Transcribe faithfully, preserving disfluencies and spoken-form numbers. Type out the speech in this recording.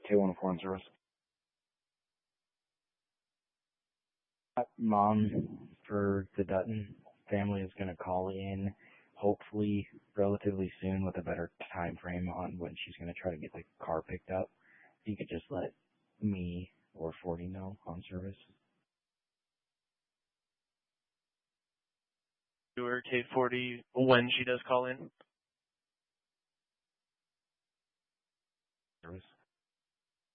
K one oh four in service. Mom for the Dutton family is going to call in, hopefully relatively soon, with a better time frame on when she's going to try to get the car picked up. If you could just let me or forty know on service. To her K forty when she does call in.